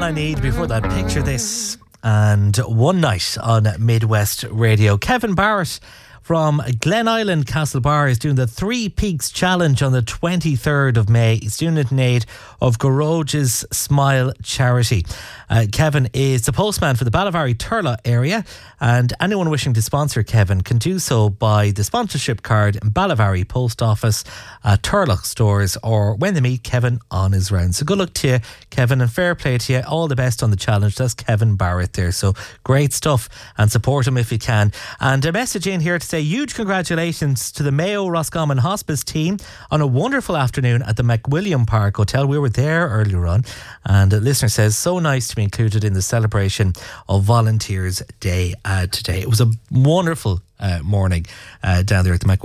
I Need. Before that, Picture This and One Night on Midwest Radio. Kevin Barrett from Glen Island Castlebar is doing the Three Peaks Challenge on the 23rd of May. He's doing it in aid of Goroge's Smile charity. Kevin is the postman for the Ballyvarry Turlough area, and anyone wishing to sponsor Kevin can do so by the sponsorship card in Ballyvarry Post Office, Turlough stores, or when they meet Kevin on his round. So good luck to you, Kevin, and fair play to you. All the best on the challenge. That's Kevin Barrett there. So great stuff, and support him if you can. And a message in here to say huge congratulations to the Mayo Roscommon Hospice team on a wonderful afternoon at the McWilliam Park Hotel. We were there earlier on, and a listener says, so nice to be included in the celebration of Volunteers Day today. It was a wonderful morning down there at the McWilliam